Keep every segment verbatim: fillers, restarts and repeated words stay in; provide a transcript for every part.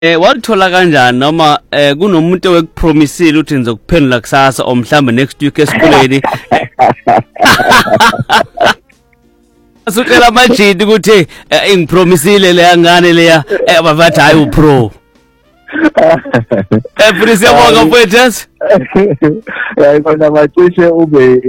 Eh wathola kanjani noma eh kunomuntu owekupromisile uthi ngizokuphendula kusasa o mhlambe next week esikoleni Asukela majidi ukuthi ingipromisile le yangane leya ababathi hayi upro Eh please yabonga mfethu hayi khona macishe ube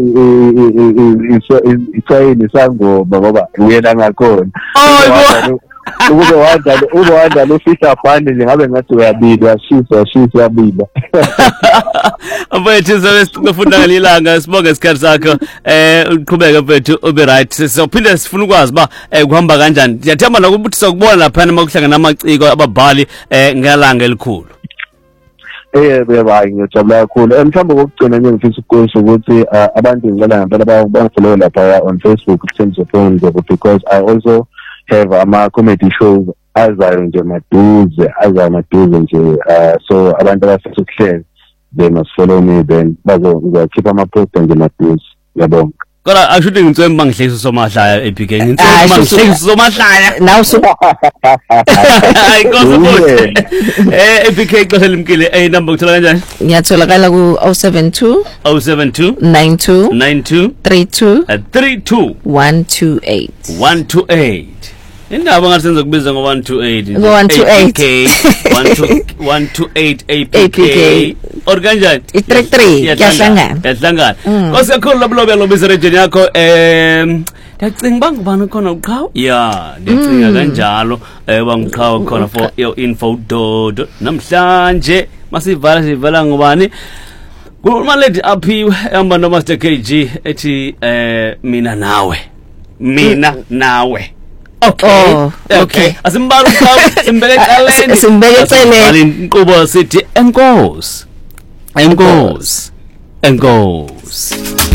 isayini sangoma ngoba uyena ngakhona Oh Ube wanda ube wanda lo fisha fund nje ngabe ngathi uyabili washisa washisa yabila Mfethu sesifunda ngalilanga sibonge isikhathi sakho eh uqhubeke mfethu ube right sizophinda sifuna ukwazi ba kuhamba kanjani siyathemba nokuthi sokubona lapha makuhlangana namaciko ababhali eh ngelanga elikhulu Eh beba ngiyajabula kakhulu mhlawumbe kokugcina nje ngifisa ukukusho ukuthi abantu ngicela ngempela bangifollow lapha on Facebook Senzo Ponzo because I also have ama comedy shows azayo nje maduze azayo maduze nje uh, so abantu abafisa ukuhleka they must follow me then bazo ngiyakhipha ama post nje maduze yabonga Kodwa ashuthi ngitswe bangihlekisa somahlaya ePK ngitswe bangihlekisa somahlaya now so ayikoze futhi eh ePK ixesha limkile eh number uthola kanjani ngiyatholakala ku zero seven two zero seven two nine two nine two three two three two one two eight one two eight Indaba ngasenza kubiza ngo one two eight ngo one two eight one two eight A P A P K or kanjani i three three yahlangana yahlangana Kosekhulu labulobe lobiza region yakho em Ndiyacinga bangubani khona uqhawe ya ndiyacinga kanjalo eh bangiqhawe khona for your info dodo namhlanje masivala sivala ngubani Kuma lady aphiwe ehamba no Master K G ethi eh mina nawe mina nawe Okay oh, okay asimbala uqhawe simbeke eceleni simbeke eceleni inqubo sithi enkosi enkosi enkosi